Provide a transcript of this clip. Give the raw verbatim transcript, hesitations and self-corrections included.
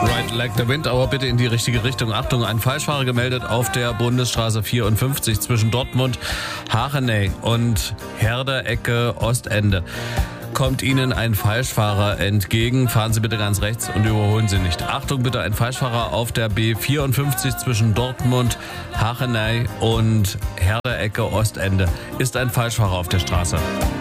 Right Like the Wind, aber bitte in die richtige Richtung. Achtung, ein Falschfahrer gemeldet auf der Bundesstraße vierundfünfzig zwischen Dortmund, Hachenay und Herder Ecke Ostende. Kommt Ihnen ein Falschfahrer entgegen, fahren Sie bitte ganz rechts und überholen Sie nicht. Achtung bitte, ein Falschfahrer auf der B vierundfünfzig zwischen Dortmund, Hachenay und Herder Ecke Ostende. Ist ein Falschfahrer auf der Straße.